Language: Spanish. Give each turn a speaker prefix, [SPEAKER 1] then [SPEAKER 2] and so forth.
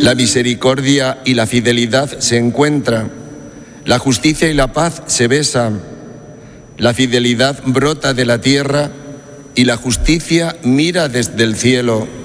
[SPEAKER 1] La misericordia y la fidelidad se encuentran, la justicia y la paz se besan, la fidelidad brota de la tierra y la justicia mira desde el cielo.